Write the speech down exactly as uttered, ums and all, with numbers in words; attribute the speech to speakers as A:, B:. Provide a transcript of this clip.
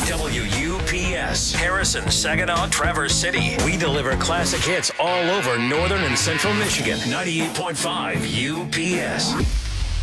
A: W U P S, Harrison, Saginaw, Traverse City. We deliver classic hits all over northern and central Michigan. ninety-eight point five U P S.